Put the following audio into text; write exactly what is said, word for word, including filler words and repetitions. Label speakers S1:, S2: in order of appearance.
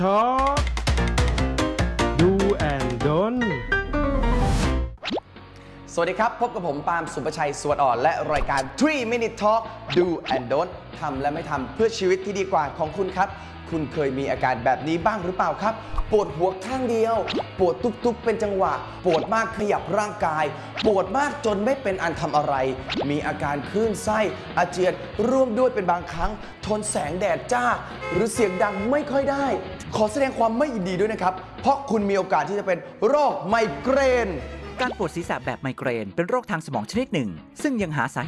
S1: ท็อกดูแอนดน
S2: สวัสดีครับ พบกับผมปาล์มสุภชัยสวัสดิ์อ่อนและรายการ ทรี minute talk do and don't ทำและไม่ทำเพื่อชีวิตที่ดีกว่าของคุณครับคุณเคยมีอาการแบบนี้บ้างหรือเปล่าครับปวดหัวข้างเดียวปวดทุบๆเป็นจังหวะปวดมากขยับร่างกายปวดมากจนไม่เป็นอันทำอะไรมีอาการคลื่นไส้อาเจียนร่วมด้วยเป็นบางครั้งทนแสงแดดจ้าหรือเสียงดังไม่ค่อยได้ขอแสดงความไม่ยินดีด้วยนะครับเพราะคุณมีโอกาสที่จะเป็นโรคไมเกรน
S3: การปวดศีรษะแบบไมเกรนเป็นโรคทางสมองชนิดหนึ่งซึ่งยังหาสา